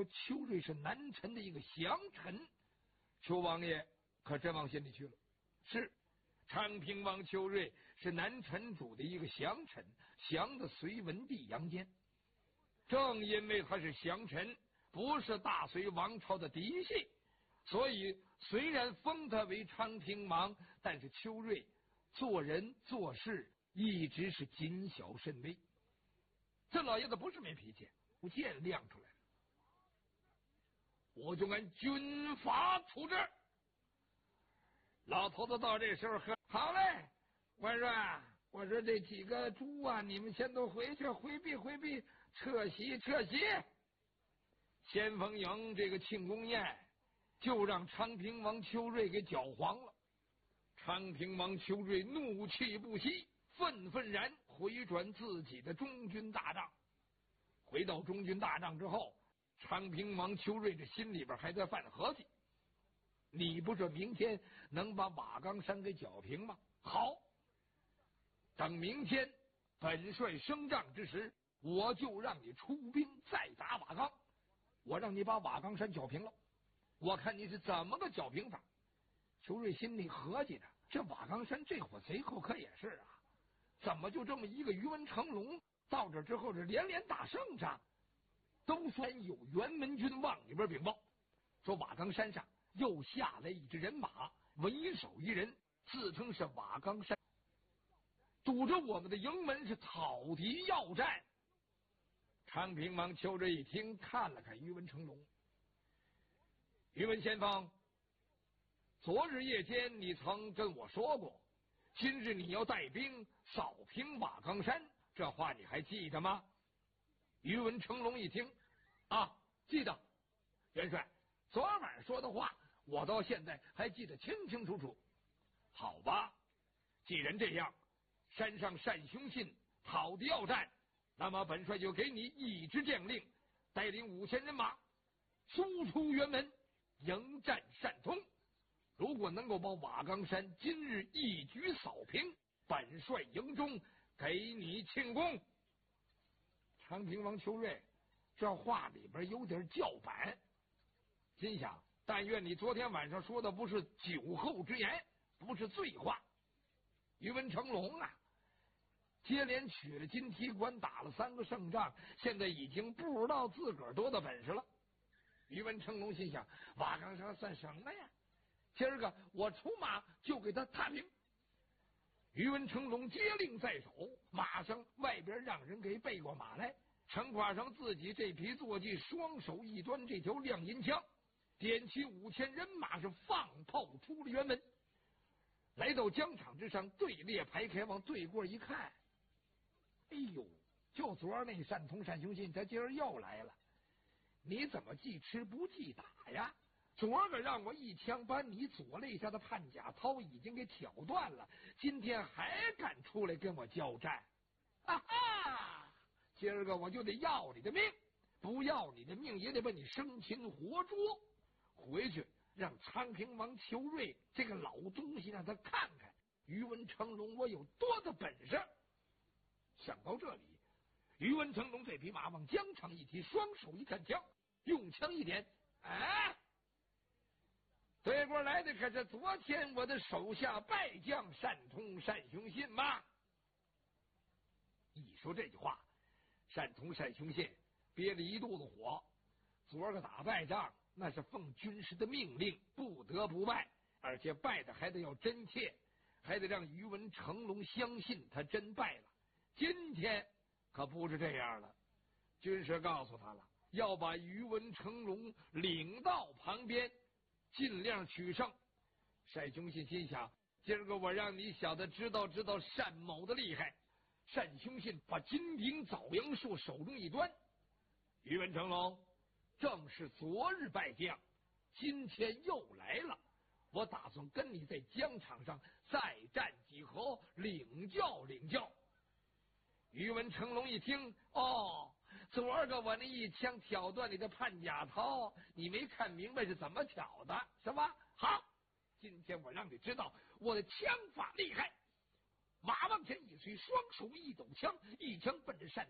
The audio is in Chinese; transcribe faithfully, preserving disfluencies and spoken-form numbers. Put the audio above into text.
邱瑞是南陈的一个降臣，邱王爷可真往心里去了。是，昌平王邱瑞是南陈主的一个降臣，降的隋文帝杨坚。正因为他是降臣，不是大隋王朝的嫡系，所以虽然封他为昌平王，但是邱瑞做人做事一直是谨小慎微。这老爷子不是没脾气，不见亮出来了，我就按军法处置。老头子到这时候喝好嘞，我说我说这几个猪啊，你们先都回去，回避回避，撤席撤席。先锋营这个庆功宴就让昌平王邱瑞给搅黄了。昌平王邱瑞怒气不息，愤愤然回转自己的中军大帐。回到中军大帐之后，昌平王邱瑞这心里边还在犯合计，你不是明天能把瓦岗山给剿平吗？好，等明天本帅升帐之时，我就让你出兵再打瓦岗，我让你把瓦岗山剿平了，我看你是怎么个剿平法。邱瑞心里合计的，这瓦岗山这伙贼寇可也是啊，怎么就这么一个于文成龙到这之后是连连打胜仗？都说有辕门军往里边禀报，说瓦岗山上又下来一支人马，为首一人自称是瓦岗山，堵着我们的营门，是讨敌要战。昌平王邱瑞一听，看了看于文成龙，于文先锋，昨日夜间你曾跟我说过，今日你要带兵扫平瓦岗山，这话你还记得吗？于文成龙一听，啊，记得，元帅，昨晚说的话我到现在还记得清清楚楚。好吧，既然这样，山上单雄信讨敌要战，那么本帅就给你一支将令，带领五千人马输出辕门，迎战单通。如果能够把瓦岗山今日一举扫平，本帅营中给你庆功。昌平王邱瑞这话里边有点叫板，心想，但愿你昨天晚上说的不是酒后之言，不是醉话。于文成龙啊，接连取了金提关，打了三个胜仗，现在已经不知道自个儿多大本事了。于文成龙心想，瓦岗山算什么呀，今儿个我出马就给他踏平。于文成龙接令在手，马上外边让人给备过马来，乘挂上自己这匹坐骑，双手一端这条亮银枪，点起五千人马，是放炮出了辕门，来到疆场之上，队列排开，往对过一看，哎呦，就昨儿那单通单雄信，他今儿又来了，你怎么记吃不记打呀？昨儿个让我一枪把你左肋下的判甲操已经给挑断了，今天还敢出来跟我交战？啊哈！今儿个我就得要你的命，不要你的命也得把你生擒活捉。回去让昌平王邱瑞这个老东西让他看看于文成龙我有多大本事。想到这里，于文成龙这匹马往疆场一提，双手一看枪，用枪一点，哎，对过来的可是昨天我的手下败将单通单雄信吗？一说这句话，单通单雄信憋了一肚子火。昨儿个打败仗，那是奉军师的命令，不得不败，而且败的还得要真切，还得让于文成龙相信他真败了。今天可不是这样了，军师告诉他了，要把于文成龙领到旁边，尽量取胜。单雄信心想，今儿个我让你小子知道知道单某的厉害。单雄信把金鼎枣阳树手中一端，于文成龙正是昨日败将，今天又来了，我打算跟你在疆场上再战几合，领教领教。于文成龙一听，哦，昨儿个我那一枪挑断你的判甲操，你没看明白是怎么挑的，是吧？好，今天我让你知道我的枪法厉害。马往前一推，双手一抖枪，一枪奔着单